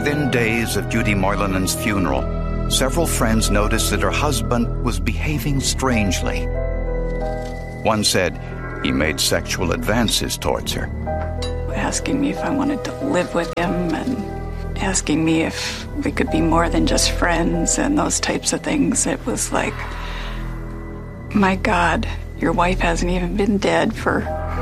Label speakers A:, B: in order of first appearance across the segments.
A: Within days of Judy Moylanen's funeral, several friends noticed that her husband was behaving strangely. One said he made sexual advances towards her.
B: Asking me if I wanted to live with him and asking me if we could be more than just friends and those types of things. It was like, my God, your wife hasn't even been dead for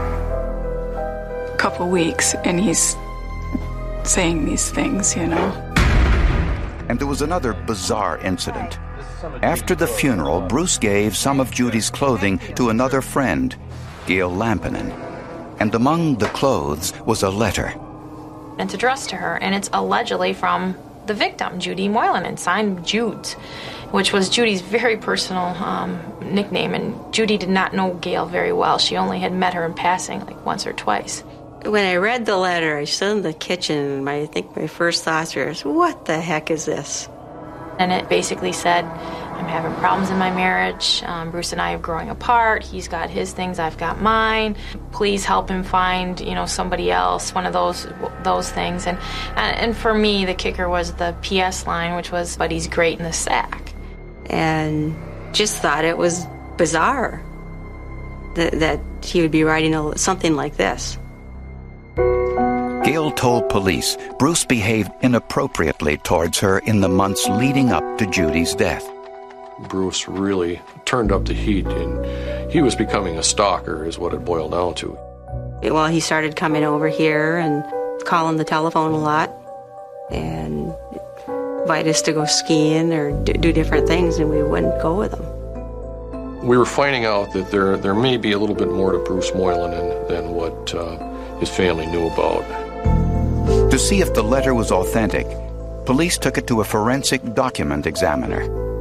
B: a couple weeks and he's saying these things, you know.
A: And there was another bizarre incident. After the funeral, Bruce gave some of Judy's clothing to another friend, Gail Lampinen. And among the clothes was a letter.
C: It's addressed to her, and it's allegedly from the victim, Judy Moylanen, signed Judes, which was Judy's very personal nickname. And Judy did not know Gail very well. She only had met her in passing, like once or twice.
D: When I read the letter, I stood in the kitchen, and I think my first thoughts were, what the heck is this?
C: And it basically said, I'm having problems in my marriage. Bruce and I are growing apart. He's got his things, I've got mine. Please help him find, somebody else, one of those things. And for me, the kicker was the PS line, which was, but he's great in the sack.
D: And just thought it was bizarre that he would be writing something like this.
A: Gail told police Bruce behaved inappropriately towards her in the months leading up to Judy's death.
E: Bruce really turned up the heat, and he was becoming a stalker, is what it boiled down to.
D: Well, he started coming over here and calling the telephone a lot and invite us to go skiing or do different things, and we wouldn't go with him.
E: We were finding out that there may be a little bit more to Bruce Moylanen than what his family knew about.
A: To see if the letter was authentic, police took it to a forensic document examiner.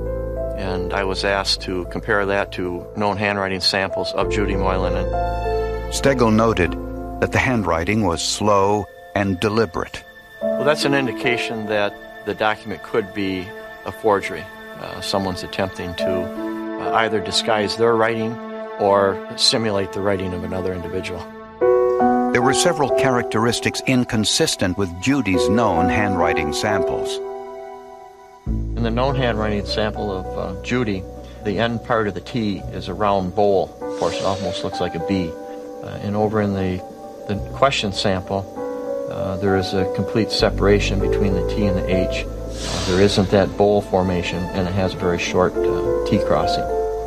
F: And I was asked to compare that to known handwriting samples of Judy Moylanen.
A: Stegel noted that the handwriting was slow and deliberate.
F: Well, that's an indication that the document could be a forgery. Someone's attempting to either disguise their writing or simulate the writing of another individual.
A: There were several characteristics inconsistent with Judy's known handwriting samples.
F: In the known handwriting sample of Judy, the end part of the T is a round bowl portion, almost looks like a B. And over in the question sample, there is a complete separation between the T and the H. There isn't that bowl formation, and it has a very short T crossing.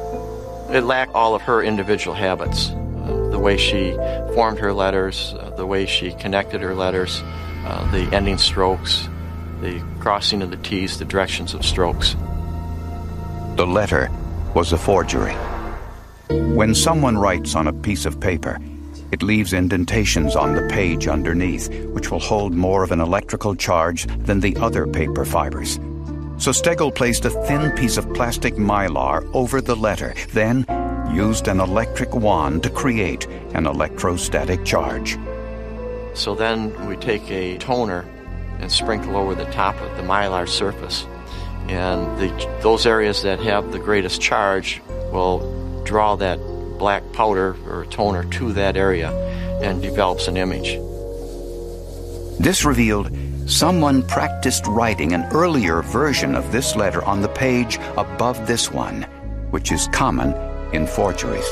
F: It lacked all of her individual habits. The way she formed her letters, the way she connected her letters, the ending strokes, the crossing of the T's, the directions of strokes.
A: The letter was a forgery. When someone writes on a piece of paper, it leaves indentations on the page underneath, which will hold more of an electrical charge than the other paper fibers. So Stegel placed a thin piece of plastic mylar over the letter, then used an electric wand to create an electrostatic charge.
F: So then we take a toner and sprinkle over the top of the mylar surface. And those areas that have the greatest charge will draw that black powder or toner to that area and develops an image.
A: This revealed someone practiced writing an earlier version of this letter on the page above this one, which is common in forgeries.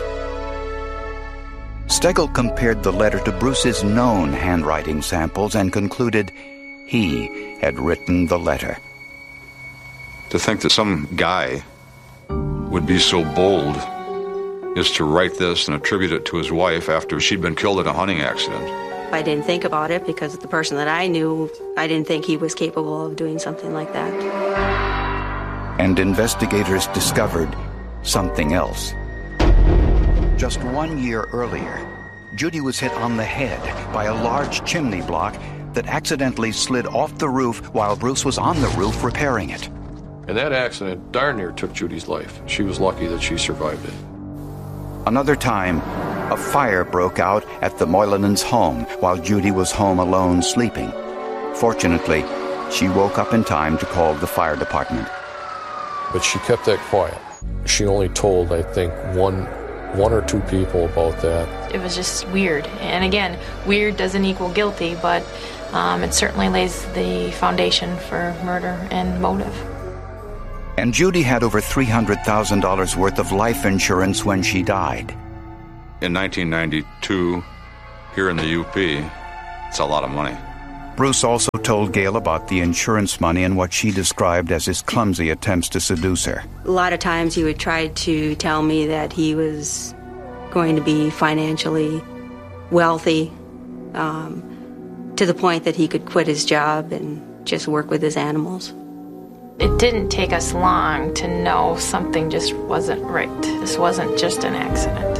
A: Stegel compared the letter to Bruce's known handwriting samples and concluded he had written the letter.
G: To think that some guy would be so bold is to write this and attribute it to his wife after she'd been killed in a hunting accident.
D: I didn't think about it because the person that I knew, I didn't think he was capable of doing something like that.
A: And investigators discovered something else. Just 1 year earlier, Judy was hit on the head by a large chimney block that accidentally slid off the roof while Bruce was on the roof repairing it.
E: And that accident darn near took Judy's life. She was lucky that she survived it.
A: Another time, a fire broke out at the Moylanens' home while Judy was home alone sleeping. Fortunately, she woke up in time to call the fire department.
E: But she kept that quiet. She only told, I think, one or two people about that.
C: It was just weird. And again, weird doesn't equal guilty, but it certainly lays the foundation for murder and motive.
A: And Judy had over $300,000 worth of life insurance when she died.
G: In 1992, here in the UP, it's a lot of money.
A: Bruce also told Gail about the insurance money and what she described as his clumsy attempts to seduce her.
D: A lot of times he would try to tell me that he was going to be financially wealthy, to the point that he could quit his job and just work with his animals.
C: It didn't take us long to know something just wasn't right. This wasn't just an accident.